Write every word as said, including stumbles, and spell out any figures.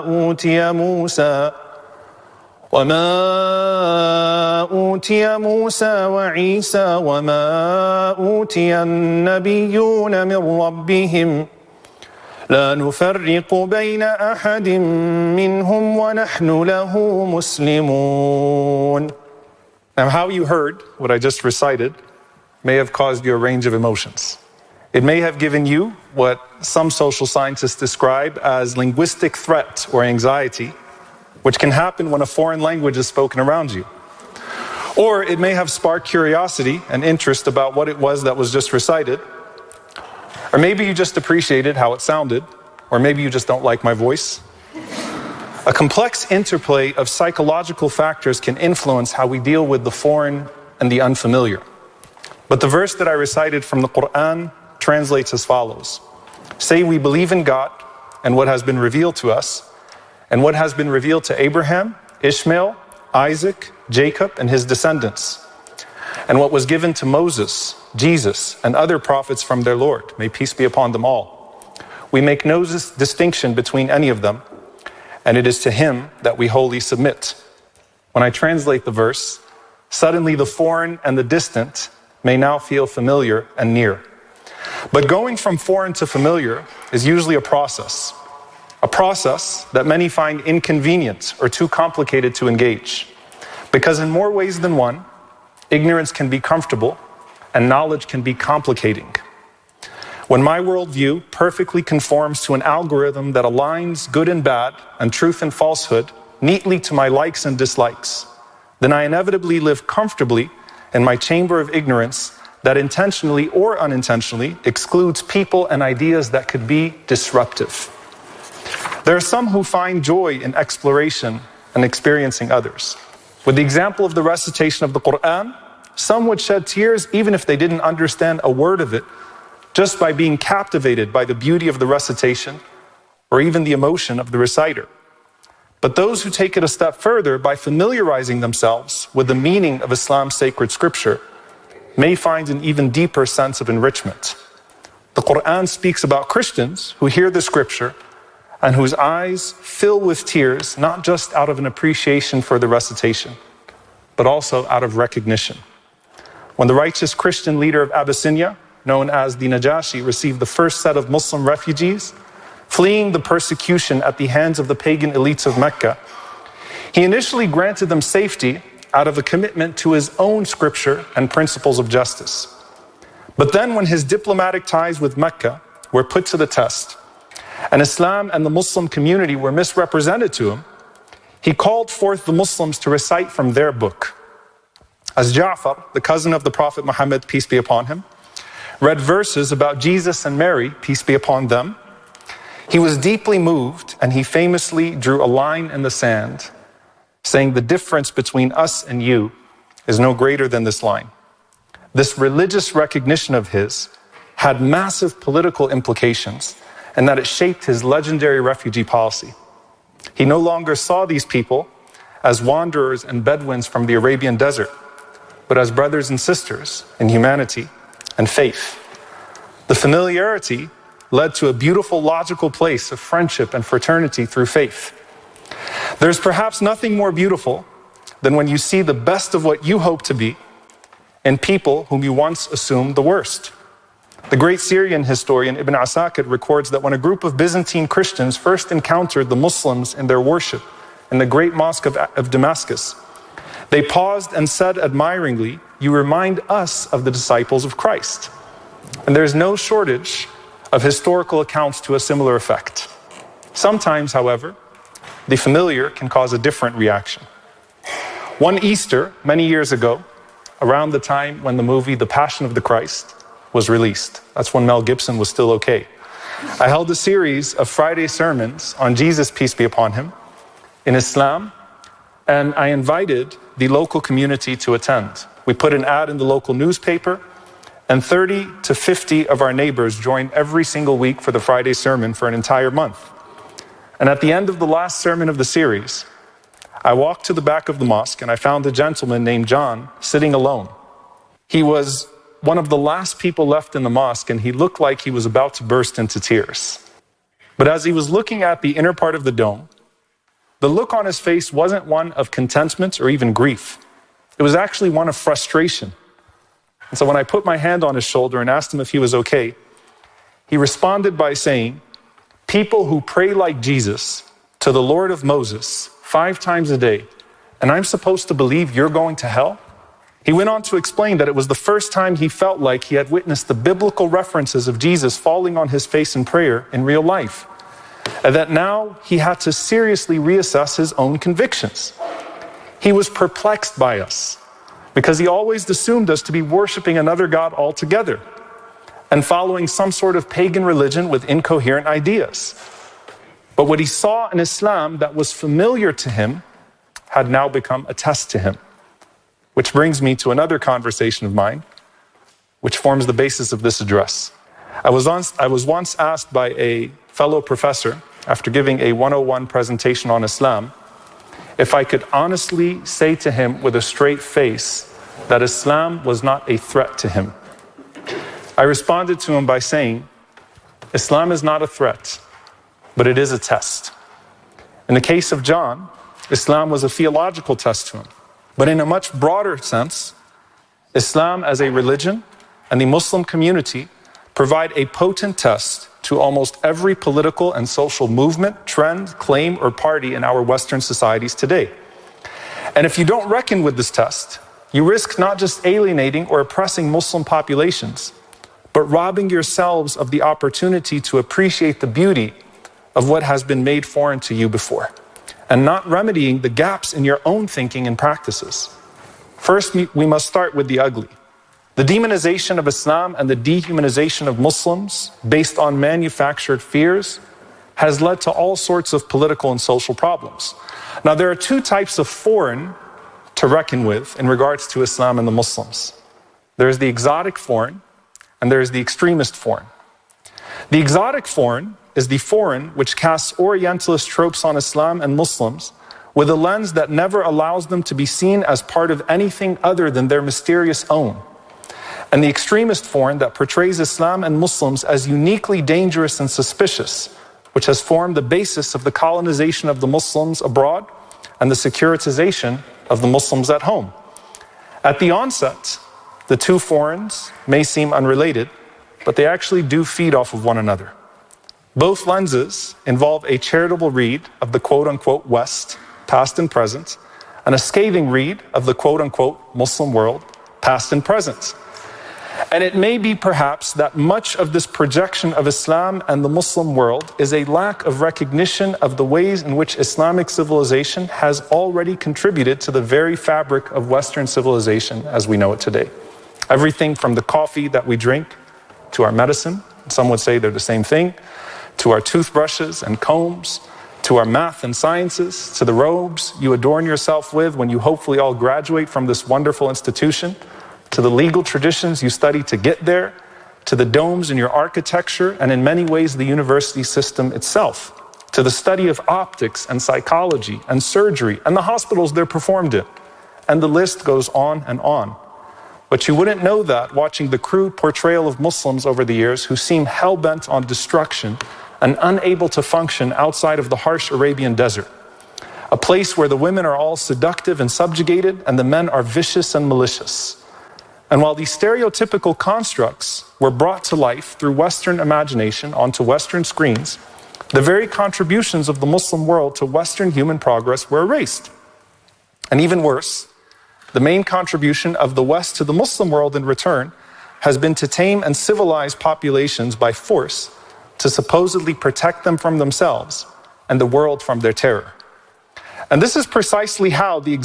أوتي موسى وما أوتي موسى وعيسى وما أوتي النبيون من ربهم لا نفرق بين أحد منهم ونحن له مسلمون. Now, how you heard what I just recited may have caused you a range of emotions. It may have given you what some social scientists describe as linguistic threat or anxiety, which can happen when a foreign language is spoken around you. Or it may have sparked curiosity and interest about what it was that was just recited. Or maybe you just appreciated how it sounded, or maybe you just don't like my voice. A complex interplay of psychological factors can influence how we deal with the foreign and the unfamiliar. But the verse that I recited from the Quran translates as follows. Say we believe in God and what has been revealed to us, and what has been revealed to Abraham, Ishmael, Isaac, Jacob, and his descendants, and what was given to Moses, Jesus, and other prophets from their Lord, may peace be upon them all. We make no distinction between any of them, and it is to him that we wholly submit. When I translate the verse, suddenly the foreign and the distant may now feel familiar and near. But going from foreign to familiar is usually a process, a process that many find inconvenient or too complicated to engage. Because in more ways than one, ignorance can be comfortable and knowledge can be complicating. When my worldview perfectly conforms to an algorithm that aligns good and bad and truth and falsehood neatly to my likes and dislikes, then I inevitably live comfortably in my chamber of ignorance that intentionally or unintentionally excludes people and ideas that could be disruptive. There are some who find joy in exploration and experiencing others. With the example of the recitation of the Quran, some would shed tears even if they didn't understand a word of it, just by being captivated by the beauty of the recitation or even the emotion of the reciter. But those who take it a step further by familiarizing themselves with the meaning of Islam's sacred scripture may find an even deeper sense of enrichment. The Quran speaks about Christians who hear the scripture and whose eyes fill with tears, not just out of an appreciation for the recitation, but also out of recognition. When the righteous Christian leader of Abyssinia, known as the Najashi, received the first set of Muslim refugees, fleeing the persecution at the hands of the pagan elites of Mecca, he initially granted them safety out of a commitment to his own scripture and principles of justice. But then when his diplomatic ties with Mecca were put to the test, and Islam and the Muslim community were misrepresented to him, he called forth the Muslims to recite from their book. As Ja'far, the cousin of the Prophet Muhammad, peace be upon him, read verses about Jesus and Mary, peace be upon them, he was deeply moved and he famously drew a line in the sand, saying the difference between us and you is no greater than this line. This religious recognition of his had massive political implications, and that it shaped his legendary refugee policy. He no longer saw these people as wanderers and Bedouins from the Arabian desert, but as brothers and sisters in humanity and faith. The familiarity led to a beautiful logical place of friendship and fraternity through faith. There's perhaps nothing more beautiful than when you see the best of what you hope to be in people whom you once assumed the worst. The great Syrian historian Ibn Asakir records that when a group of Byzantine Christians first encountered the Muslims in their worship in the great mosque of, of Damascus, they paused and said admiringly, "You remind us of the disciples of Christ." And there's no shortage of historical accounts to a similar effect. Sometimes, however, the familiar can cause a different reaction. One Easter, many years ago, around the time when the movie The Passion of the Christ was released, that's when Mel Gibson was still okay, I held a series of Friday sermons on Jesus, peace be upon him, in Islam, and I invited the local community to attend. We put an ad in the local newspaper, and thirty to fifty of our neighbors joined every single week for the Friday sermon for an entire month. And at the end of the last sermon of the series, I walked to the back of the mosque and I found a gentleman named John sitting alone. He was one of the last people left in the mosque, and he looked like he was about to burst into tears. But as he was looking at the inner part of the dome, the look on his face wasn't one of contentment or even grief. It was actually one of frustration. And so when I put my hand on his shoulder and asked him if he was okay, he responded by saying, people who pray like Jesus to the Lord of Moses five times a day, and I'm supposed to believe you're going to hell? He went on to explain that it was the first time he felt like he had witnessed the biblical references of Jesus falling on his face in prayer in real life, and that now he had to seriously reassess his own convictions. He was perplexed by us because he always assumed us to be worshiping another God altogether and following some sort of pagan religion with incoherent ideas. But what he saw in Islam that was familiar to him had now become a test to him. Which brings me to another conversation of mine, which forms the basis of this address. I was, on, I was once asked by a fellow professor, after giving a one oh one presentation on Islam, if I could honestly say to him with a straight face that Islam was not a threat to him. I responded to him by saying, Islam is not a threat, but it is a test. In the case of John, Islam was a theological test to him. But in a much broader sense, Islam as a religion and the Muslim community provide a potent test to almost every political and social movement, trend, claim, or party in our Western societies today. And if you don't reckon with this test, you risk not just alienating or oppressing Muslim populations, but robbing yourselves of the opportunity to appreciate the beauty of what has been made foreign to you before, and not remedying the gaps in your own thinking and practices. First, we must start with the ugly. The demonization of Islam and the dehumanization of Muslims based on manufactured fears has led to all sorts of political and social problems. Now, there are two types of foreign to reckon with in regards to Islam and the Muslims. There is the exotic foreign, and there is the extremist foreign. The exotic foreign is the foreign which casts Orientalist tropes on Islam and Muslims with a lens that never allows them to be seen as part of anything other than their mysterious own. And the extremist foreign that portrays Islam and Muslims as uniquely dangerous and suspicious, which has formed the basis of the colonization of the Muslims abroad and the securitization of the Muslims at home. At the onset, the two foreigns may seem unrelated, but they actually do feed off of one another. Both lenses involve a charitable read of the quote-unquote West, past and present, and a scathing read of the quote-unquote Muslim world, past and present. And it may be perhaps that much of this projection of Islam and the Muslim world is a lack of recognition of the ways in which Islamic civilization has already contributed to the very fabric of Western civilization as we know it today. Everything from the coffee that we drink to our medicine, some would say they're the same thing, to our toothbrushes and combs, to our math and sciences, to the robes you adorn yourself with when you hopefully all graduate from this wonderful institution, to the legal traditions you study to get there, to the domes in your architecture, and in many ways the university system itself, to the study of optics and psychology and surgery and the hospitals they're performed in. And the list goes on and on. But you wouldn't know that watching the crude portrayal of Muslims over the years who seem hell-bent on destruction and unable to function outside of the harsh Arabian desert, a place where the women are all seductive and subjugated and the men are vicious and malicious. And while these stereotypical constructs were brought to life through Western imagination onto Western screens, the very contributions of the Muslim world to Western human progress were erased. And even worse, the main contribution of the West to the Muslim world in return has been to tame and civilize populations by force to supposedly protect them from themselves and the world from their terror. And this is precisely how the